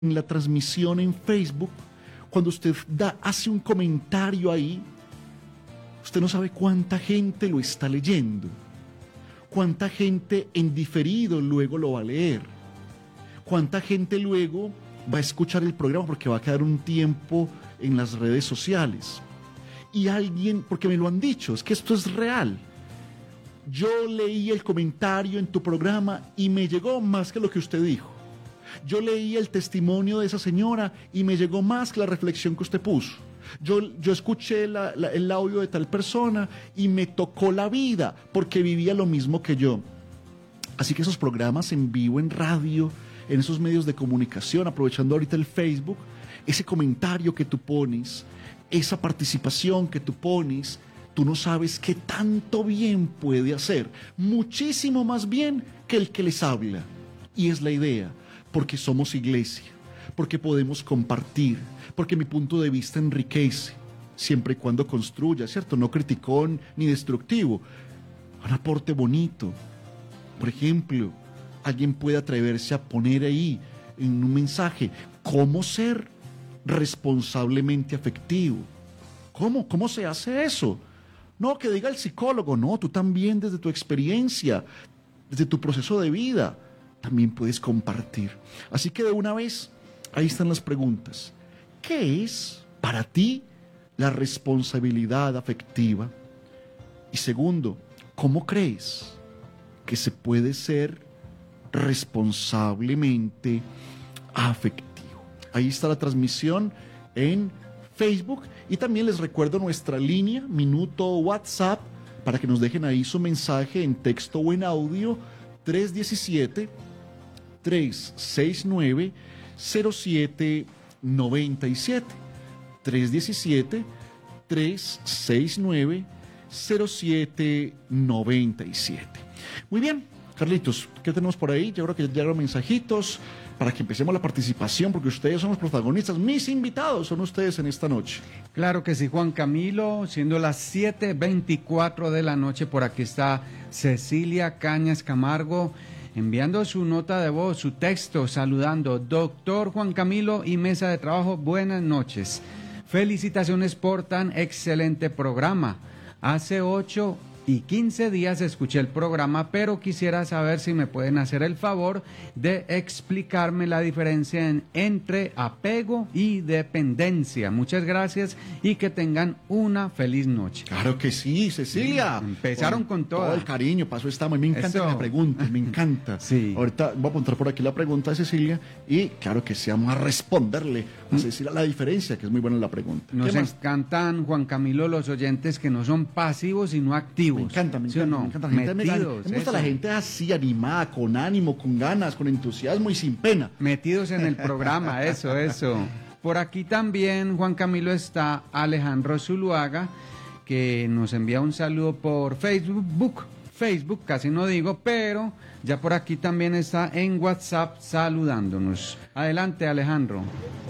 en la transmisión en Facebook, cuando usted hace un comentario ahí, usted no sabe cuánta gente lo está leyendo, cuánta gente en diferido luego lo va a leer, cuánta gente luego va a escuchar el programa porque va a quedar un tiempo en las redes sociales. Y alguien, porque me lo han dicho, es que esto es real. Yo leí el comentario en tu programa y me llegó más que lo que usted dijo. Yo leí el testimonio de esa señora y me llegó más que la reflexión que usted puso. Yo escuché el audio de tal persona y me tocó la vida porque vivía lo mismo que yo. Así que esos programas en vivo, en radio, en esos medios de comunicación, aprovechando ahorita el Facebook, ese comentario que tú pones, esa participación que tú pones, tú no sabes qué tanto bien puede hacer. Muchísimo más bien que el que les habla. Y es la idea. Porque somos iglesia, porque podemos compartir, porque mi punto de vista enriquece, siempre y cuando construya, ¿cierto? No criticón ni destructivo, un aporte bonito. Por ejemplo, alguien puede atreverse a poner ahí en un mensaje, ¿cómo ser responsablemente afectivo? ¿Cómo se hace eso? No, que diga el psicólogo, no, tú también desde tu experiencia, desde tu proceso de vida, también puedes compartir. Así que de una vez, ahí están las preguntas. ¿Qué es para ti la responsabilidad afectiva? Y segundo, ¿cómo crees que se puede ser responsablemente afectivo? Ahí está la transmisión en Facebook y también les recuerdo nuestra línea, minuto WhatsApp, para que nos dejen ahí su mensaje en texto o en audio, 317-369-0797. 317-369-0797. Muy bien, Carlitos, ¿qué tenemos por ahí? Yo creo que ya llegaron mensajitos para que empecemos la participación, porque ustedes son los protagonistas. Mis invitados son ustedes en esta noche. Claro que sí, Juan Camilo, siendo las 7:24 de la noche, por aquí está Cecilia Cañas Camargo, enviando su nota de voz, su texto, saludando. Doctor Juan Camilo y mesa de trabajo, buenas noches. Felicitaciones por tan excelente programa. Hace 8 y 15 días escuché el programa, pero quisiera saber si me pueden hacer el favor de explicarme la diferencia entre apego y dependencia. Muchas gracias y que tengan una feliz noche. Claro que sí, Cecilia. Empezaron con todo el cariño, paso estamos. Me encanta que me pregunten, me encanta. Sí. Ahorita voy a apuntar por aquí la pregunta de Cecilia y claro que sí, vamos a responderle a Cecilia la diferencia, que es muy buena la pregunta. Nos encantan, Juan Camilo, los oyentes que no son pasivos y no activos. Me encanta, ¿Sí o no? me encanta. Me gusta la gente así, animada, con ánimo, con ganas, con entusiasmo y sin pena. Metidos en el programa, eso. Por aquí también, Juan Camilo, está Alejandro Zuluaga, que nos envía un saludo por Facebook, casi no digo, pero ya por aquí también está en WhatsApp saludándonos. Adelante, Alejandro.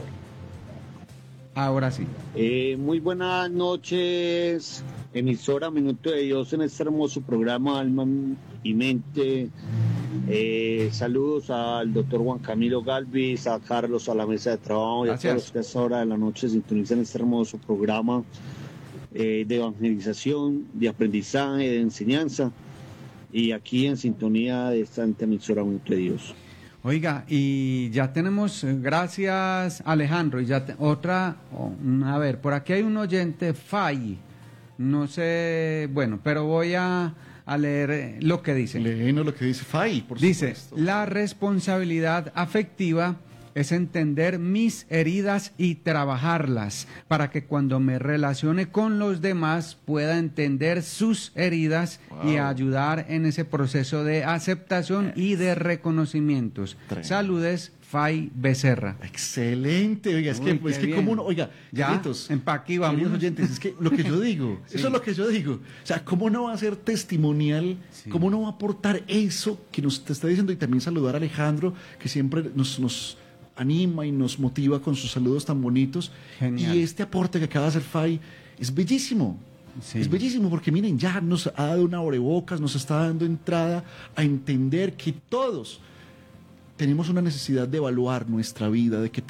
Ahora sí. Muy buenas noches, emisora Minuto de Dios, en este hermoso programa Alma y Mente. Saludos al doctor Juan Camilo Galvis, a Carlos, a la mesa de trabajo. Gracias. Y a todos los que a esta hora de la noche sintonizan este hermoso programa de evangelización, de aprendizaje, de enseñanza, y aquí en sintonía de esta emisora Minuto de Dios. Oiga, y ya tenemos, gracias Alejandro, y ya a ver, por aquí hay un oyente, Fay, no sé, bueno, pero voy a leer lo que dice. Léenos lo que dice Fay, por Dice, supuesto. la responsabilidad afectiva es entender mis heridas y trabajarlas para que cuando me relacione con los demás pueda entender sus heridas y ayudar en ese proceso de aceptación y de reconocimientos. Tremendo. Saludes, Fay Becerra. Excelente, oiga, es Uy, que qué como bien. uno, oiga, Ya, Carlitos, empaque, vamos. queridos oyentes, es que lo que yo digo, Sí. eso es lo que yo digo. O sea, ¿cómo no va a ser testimonial? Sí. ¿Cómo no va a aportar eso que nos te está diciendo? Y también saludar a Alejandro, que siempre nos anima y nos motiva con sus saludos tan bonitos. Genial. Y este aporte que acaba de hacer Fay es bellísimo. Sí. Es bellísimo porque miren, ya nos ha dado una abrebocas, nos está dando entrada a entender que todos tenemos una necesidad de evaluar nuestra vida, de qué